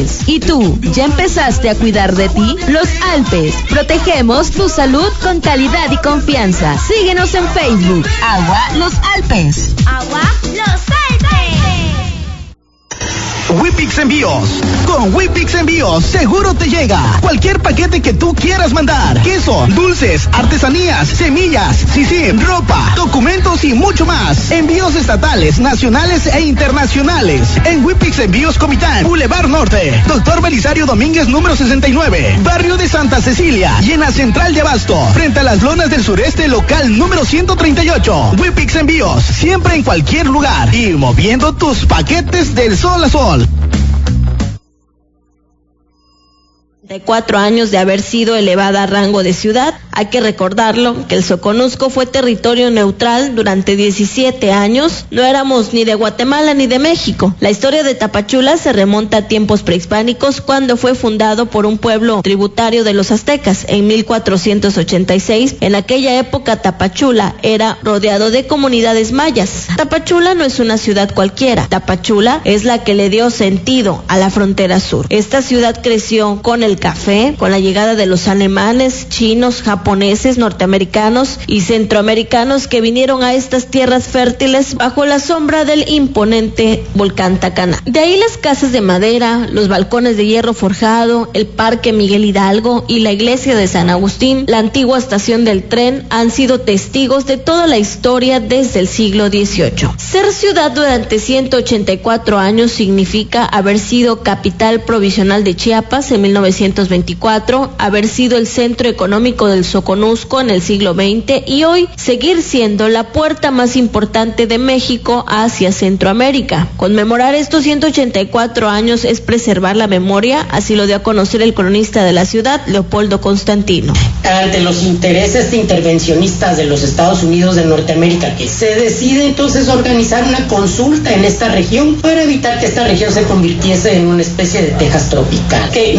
¿Y tú, ya empezaste a cuidar de ti? Los Alpes, protegemos tu salud con calidad y confianza. Síguenos en Facebook. Agua Los Alpes. Agua Los Alpes. Whippix Envíos. Con Whippix Envíos seguro te llega cualquier paquete que tú quieras mandar. Queso, dulces, artesanías, semillas, sisim, ropa, documentos y mucho más. Envíos estatales, nacionales e internacionales. En Whippix Envíos Comitán, Boulevard Norte, Dr. Belisario Domínguez número 69, Barrio de Santa Cecilia y en la Central de Abasto, frente a las lonas del sureste, local número 138. Whippix Envíos, siempre en cualquier lugar y moviendo tus paquetes del sol a sol. 4 años de haber sido elevada a rango de ciudad. Hay que recordarlo, que el Soconusco fue territorio neutral durante 17 años. No éramos ni de Guatemala ni de México. La historia de Tapachula se remonta a tiempos prehispánicos, cuando fue fundado por un pueblo tributario de los aztecas en 1486. En aquella época Tapachula era rodeado de comunidades mayas. Tapachula no es una ciudad cualquiera. Tapachula es la que le dio sentido a la frontera sur. Esta ciudad creció con el café, con la llegada de los alemanes, chinos, japoneses, norteamericanos y centroamericanos que vinieron a estas tierras fértiles bajo la sombra del imponente volcán Tacaná. De ahí las casas de madera, los balcones de hierro forjado, el parque Miguel Hidalgo y la iglesia de San Agustín, la antigua estación del tren, han sido testigos de toda la historia desde el siglo XVIII. Ser ciudad durante 184 años significa haber sido capital provisional de Chiapas en 1924, haber sido el centro económico del Soconusco en el siglo XX y hoy seguir siendo la puerta más importante de México hacia Centroamérica. Conmemorar estos 184 años es preservar la memoria, así lo dio a conocer el cronista de la ciudad, Leopoldo Constantino. Ante los intereses intervencionistas de los Estados Unidos de Norteamérica, que se decide entonces organizar una consulta en esta región para evitar que esta región se convirtiese en una especie de Texas tropical, que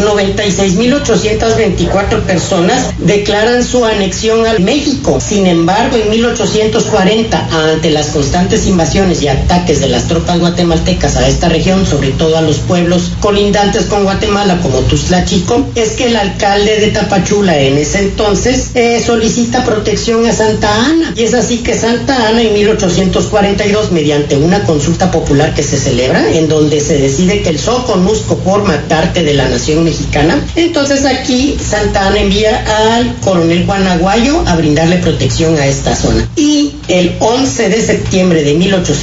96.824 personas declaran su anexión a México. Sin embargo, en 1840, ante las constantes invasiones y ataques de las tropas guatemaltecas a esta región, sobre todo a los pueblos colindantes con Guatemala como Tuxtla Chico, es que el alcalde de Tapachula en ese entonces solicita protección a Santa Ana. Y es así que Santa Ana en 1842, mediante una consulta popular que se celebra, en donde se decide que el Soconusco forma parte de la nación mexicana, entonces aquí Santa Ana envía al coronel Juan Aguayo a brindarle protección a esta zona. Y el 11 de septiembre de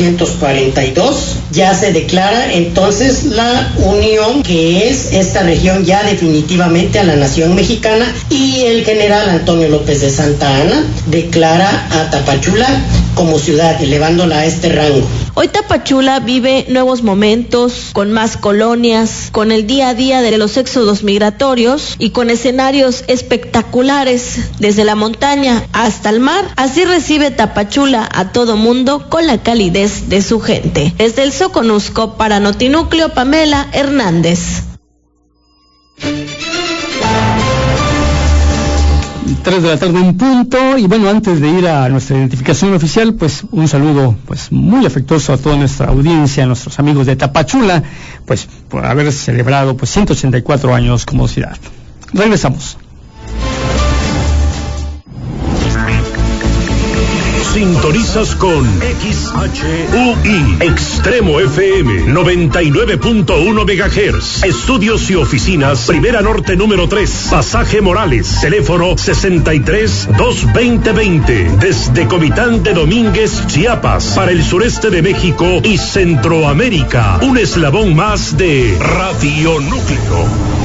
1842 ya se declara entonces la unión, que es esta región ya definitivamente a la nación mexicana, y el general Antonio López de Santa Ana declara a Tapachula como ciudad, elevándola a este rango. Hoy Tapachula vive nuevos momentos, con más colonias, con el día a día de los éxodos migratorios y con escenarios espectaculares desde la montaña hasta el mar. Así recibe Tapachula a todo mundo con la calidez de su gente. Desde el Soconusco, para Notinúcleo, Pamela Hernández. 3 de la tarde en punto, y bueno, antes de ir a nuestra identificación oficial, pues un saludo pues muy afectuoso a toda nuestra audiencia, a nuestros amigos de Tapachula, pues por haber celebrado pues 184 años como ciudad. Regresamos. Sintonizas con XHUI Extremo FM 99.1 MHz. Estudios y oficinas Primera Norte número 3, Pasaje Morales, teléfono 63-220-20, desde Comitán de Domínguez, Chiapas, para el sureste de México y Centroamérica. Un eslabón más de Radio Núcleo.